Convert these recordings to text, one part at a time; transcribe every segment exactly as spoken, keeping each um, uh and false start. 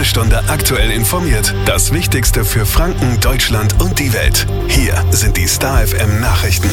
jede Stunde aktuell informiert. Das Wichtigste für Franken, Deutschland und die Welt. Hier sind die Star F M Nachrichten.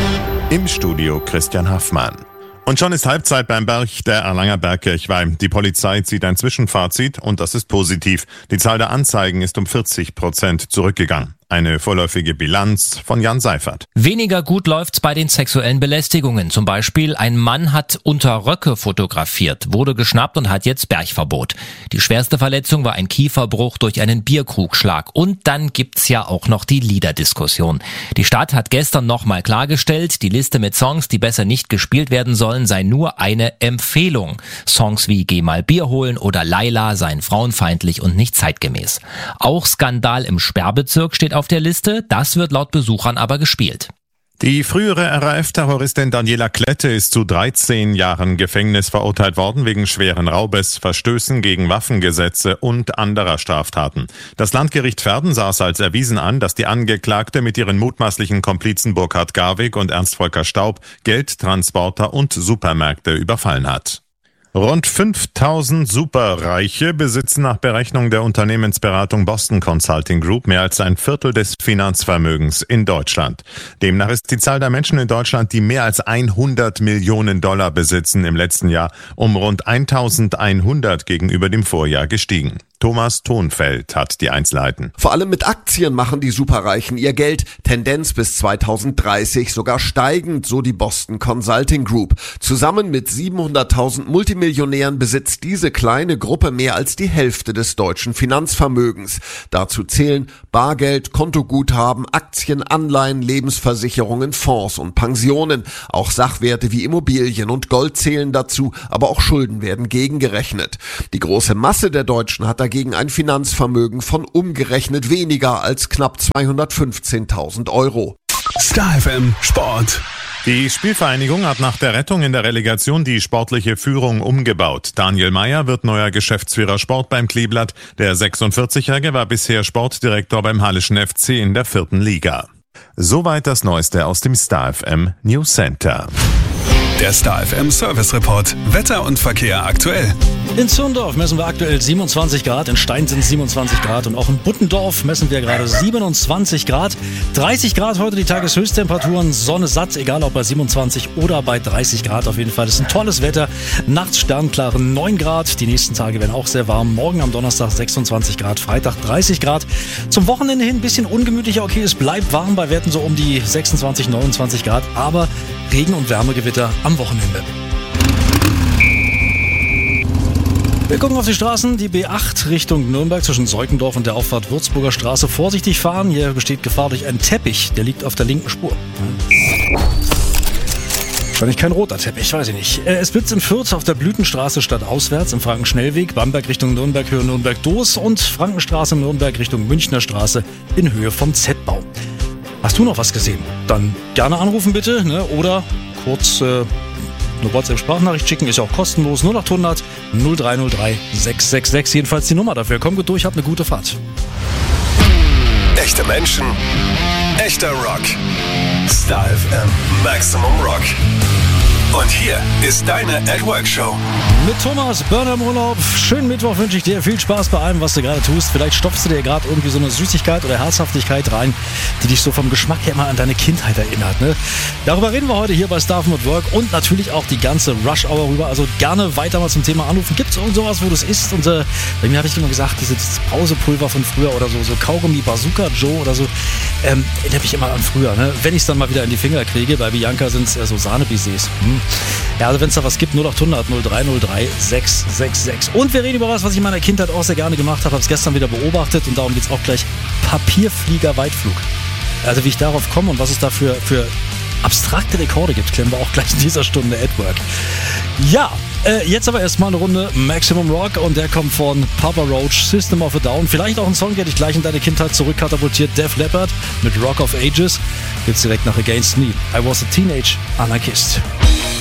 Im Studio Christian Haffmann. Und schon ist Halbzeit beim Berg der Erlanger Bergkirchweih. Die Polizei zieht ein Zwischenfazit und das ist positiv. Die Zahl der Anzeigen ist um vierzig Prozent zurückgegangen. Eine vorläufige Bilanz von Jan Seifert. Weniger gut läuft's bei den sexuellen Belästigungen. Zum Beispiel ein Mann hat Unterröcke fotografiert, wurde geschnappt und hat jetzt Bergverbot. Die schwerste Verletzung war ein Kieferbruch durch einen Bierkrugschlag. Und dann gibt's ja auch noch die Liederdiskussion. Die Stadt hat gestern nochmal klargestellt, die Liste mit Songs, die besser nicht gespielt werden sollen, sei nur eine Empfehlung. Songs wie Geh mal Bier holen oder Laila seien frauenfeindlich und nicht zeitgemäß. Auch Skandal im Sperrbezirk steht auf der Liste, das wird laut Besuchern aber gespielt. Die frühere R A F-Terroristin Daniela Klette ist zu dreizehn Jahren Gefängnis verurteilt worden wegen schweren Raubes, Verstößen gegen Waffengesetze und anderer Straftaten. Das Landgericht Verden sah es als erwiesen an, dass die Angeklagte mit ihren mutmaßlichen Komplizen Burkhard Garwig und Ernst-Volker Staub Geldtransporter und Supermärkte überfallen hat. Rund fünftausend Superreiche besitzen nach Berechnung der Unternehmensberatung Boston Consulting Group mehr als ein Viertel des Finanzvermögens in Deutschland. Demnach ist die Zahl der Menschen in Deutschland, die mehr als hundert Millionen Dollar besitzen, im letzten Jahr um rund eintausendeinhundert gegenüber dem Vorjahr gestiegen. Thomas Thonfeld hat die Einzelheiten. Vor allem mit Aktien machen die Superreichen ihr Geld. Tendenz bis zweitausenddreißig sogar steigend, so die Boston Consulting Group. Zusammen mit siebenhunderttausend Multimillionären besitzt diese kleine Gruppe mehr als die Hälfte des deutschen Finanzvermögens. Dazu zählen Bargeld, Kontoguthaben, Aktien, Anleihen, Lebensversicherungen, Fonds und Pensionen. Auch Sachwerte wie Immobilien und Gold zählen dazu, aber auch Schulden werden gegengerechnet. Die große Masse der Deutschen hat dagegen gegen ein Finanzvermögen von umgerechnet weniger als knapp zweihundertfünfzehntausend Euro. Star F M Sport. Die Spielvereinigung hat nach der Rettung in der Relegation die sportliche Führung umgebaut. Daniel Meyer wird neuer Geschäftsführer Sport beim Kleeblatt. Der sechsundvierzigjährige war bisher Sportdirektor beim Hallischen F C in der vierten Liga. Soweit das Neueste aus dem Star F M News Center. Der Star F M Service Report. Wetter und Verkehr aktuell. In Zürndorf messen wir aktuell siebenundzwanzig Grad, in Stein sind es siebenundzwanzig Grad und auch in Buttendorf messen wir gerade siebenundzwanzig Grad. dreißig Grad heute die Tageshöchsttemperaturen, Sonne satt, egal ob bei siebenundzwanzig oder bei dreißig Grad auf jeden Fall. Das ist ein tolles Wetter, nachts sternklare neun Grad, die nächsten Tage werden auch sehr warm. Morgen am Donnerstag sechsundzwanzig Grad, Freitag dreißig Grad. Zum Wochenende hin ein bisschen ungemütlicher, okay, es bleibt warm bei Werten so um die sechsundzwanzig, neunundzwanzig Grad, aber Regen- und Wärmegewitter am Wochenende. Wir gucken auf die Straßen, die B acht Richtung Nürnberg zwischen Seukendorf und der Auffahrt Würzburger Straße. Vorsichtig fahren, hier besteht Gefahr durch einen Teppich, der liegt auf der linken Spur. Wahrscheinlich kein roter Teppich, weiß ich nicht. Es blitzt in Fürth auf der Blütenstraße stadtauswärts im Frankenschnellweg, Bamberg Richtung Nürnberg, Höhe Nürnberg-Doos und Frankenstraße Nürnberg Richtung Münchner Straße in Höhe vom Z-Bau. Hast du noch was gesehen? Dann gerne anrufen bitte, ne? Oder kurz äh, eine WhatsApp-Sprachnachricht schicken, ist ja auch kostenlos. null acht hundert null drei null drei sechs sechs sechs, jedenfalls die Nummer dafür. Komm gut durch, habt eine gute Fahrt. Echte Menschen, echter Rock. Star F M Maximum Rock. Und hier ist deine At-Work-Show. Mit Thomas, Burner im Urlaub. Schönen Mittwoch wünsche ich dir. Viel Spaß bei allem, was du gerade tust. Vielleicht stopfst du dir gerade irgendwie so eine Süßigkeit oder Herzhaftigkeit rein, die dich so vom Geschmack her immer an deine Kindheit erinnert. Ne? Darüber reden wir heute hier bei Star F M at Work und natürlich auch die ganze Rush-Hour rüber. Also gerne weiter mal zum Thema anrufen. Gibt es irgend sowas, wo du es isst? Und äh, bei mir habe ich immer gesagt, dieses Pausepulver von früher oder so, so Kaugummi Bazooka Joe oder so, ähm, erinnert mich immer an früher. Ne? Wenn ich es dann mal wieder in die Finger kriege, bei Bianca sind es äh, so Sahne-Bisés. Hm. Ja, also wenn es da was gibt, null acht hundert null drei null drei sechs sechs sechs. Und wir reden über was, was ich in meiner Kindheit auch sehr gerne gemacht habe. Habe es gestern wieder beobachtet und darum geht es auch gleich. Papierflieger-Weitflug. Also wie ich darauf komme und was es da für, für abstrakte Rekorde gibt, klären wir auch gleich in dieser Stunde at Work. Ja, äh, jetzt aber erstmal eine Runde Maximum Rock und der kommt von Papa Roach, System of a Down. Vielleicht auch ein Song, der dich gleich in deine Kindheit zurückkatapultiert. Def Leppard mit Rock of Ages. Jetzt direkt nach Against Me. I was a teenage anarchist.